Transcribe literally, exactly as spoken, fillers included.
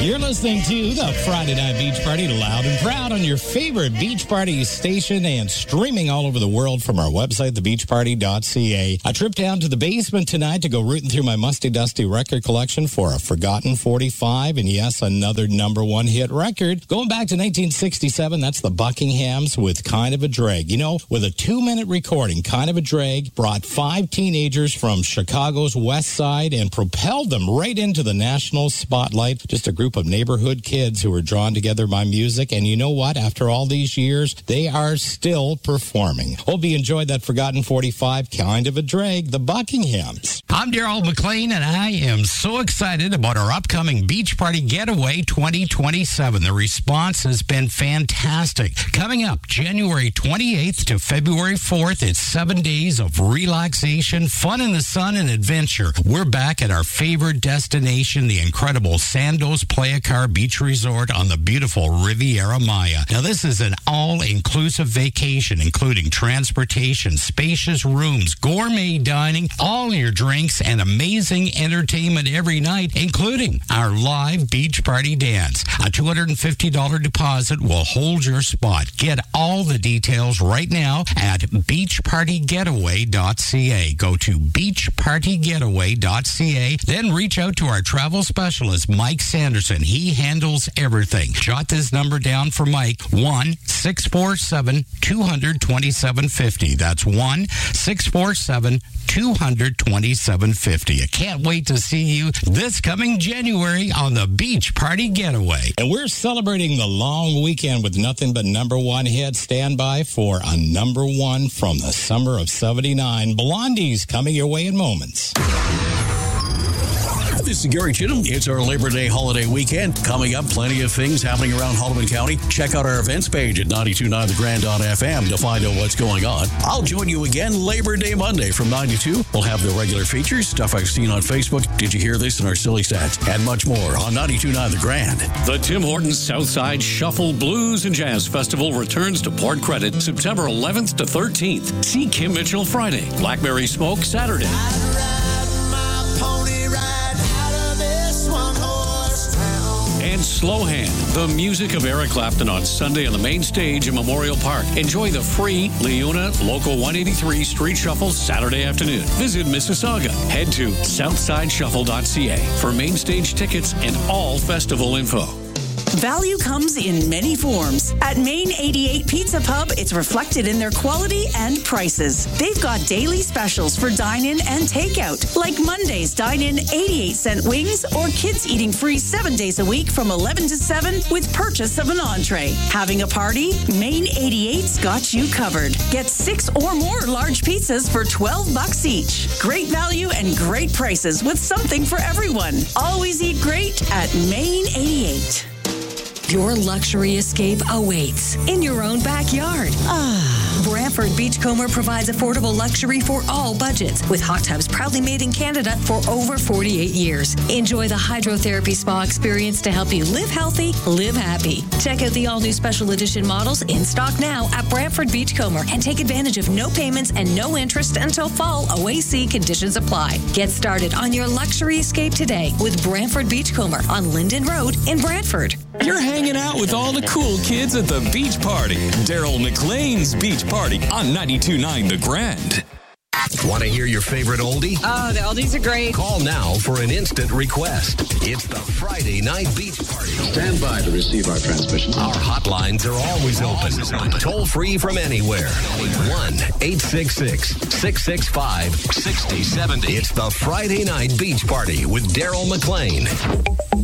You're listening to the Friday Night Beach Party, loud and proud on your favorite Beach Party station and streaming all over the world from our website, the beach party dot c a. A trip down to the basement tonight to go rooting through my musty, dusty record collection for a forgotten forty-five, and yes, another number one hit record. Going back to nineteen sixty-seven, that's the Buckinghams with Kind of a Drag. You know, with a two-minute recording, Kind of a Drag brought five teenagers from Chicago's West Side and propelled them right into the national spotlight. Just a group of neighborhood kids who were drawn together by music. And you know what? After all these years, they are still performing. Hope you enjoyed that forgotten forty-five, Kind of a Drag, the Buckinghams. I'm Daryl McLean, and I am so excited about our upcoming Beach Party Getaway twenty twenty-seven. The response has been fantastic. Coming up January twenty-eighth to February fourth, it's seven days of relaxation, fun in the sun, and adventure. We're back at our favorite destination, the incredible Sandos Playa Car Beach Resort on the beautiful Riviera Maya. Now, this is an all-inclusive vacation, including transportation, spacious rooms, gourmet dining, all your drinks, and amazing entertainment every night, including our live beach party dance. A two hundred fifty dollars deposit will hold your spot. Get all the details right now at beach party getaway dot c a. Go to beach party getaway dot c a, then reach out to our travel specialist, Mike Sanderson. He handles everything. Jot this number down for Mike, one six four seven, two two seven five zero. That's one six four seven, two two seven five zero. I can't wait to see you this coming January on the Beach Party Getaway. And we're celebrating the long weekend with nothing but number one hits. Stand by for a number one from the summer of seventy-nine. Blondie's coming your way in moments. This is Gary Chittum. It's our Labor Day holiday weekend. Coming up, plenty of things happening around Haldimand County. Check out our events page at nine two nine the grand dot f m to find out what's going on. I'll join you again Labor Day Monday from nine to two. We'll have the regular features, stuff I've seen on Facebook. Did you hear this in our silly stats? And much more on nine two nine The Grand. The Tim Hortons Southside Shuffle Blues and Jazz Festival returns to Port Credit September eleventh to thirteenth. See Kim Mitchell Friday. Blackberry Smoke Saturday. And Slow Hand, the music of Eric Clapton on Sunday on the main stage in Memorial Park. Enjoy the free Leona Local one eighty-three Street Shuffle Saturday afternoon. Visit Mississauga. Head to southside shuffle dot c a for main stage tickets and all festival info. Value comes in many forms. At Main eighty-eight Pizza Pub, it's reflected in their quality and prices. They've got daily specials for dine-in and takeout, like Monday's dine-in eighty-eight cent wings or kids eating free seven days a week from eleven to seven with purchase of an entree. Having a party? Main eighty-eight's got you covered. Get six or more large pizzas for twelve bucks each. Great value and great prices with something for everyone. Always eat great at Main eighty-eight. Your luxury escape awaits in your own backyard. Ah. Brantford Beachcomber provides affordable luxury for all budgets with hot tubs proudly made in Canada for over forty-eight years. Enjoy the hydrotherapy spa experience to help you live healthy, live happy. Check out the all-new special edition models in stock now at Brantford Beachcomber and take advantage of no payments and no interest until fall. O A C conditions apply. Get started on your luxury escape today with Brantford Beachcomber on Linden Road in Brantford. You're hanging out with all the cool kids at the Beach Party. Daryl McLean's Beach Party on ninety-two point nine The Grand. Want to hear your favorite oldie? Oh, the oldies are great. Call now for an instant request. It's the Friday Night Beach Party. Stand by to receive our transmission. Our hotlines are always open. Toll free from anywhere. one eight six six, six six five, six zero seven zero. It's the Friday Night Beach Party with Daryl McLean.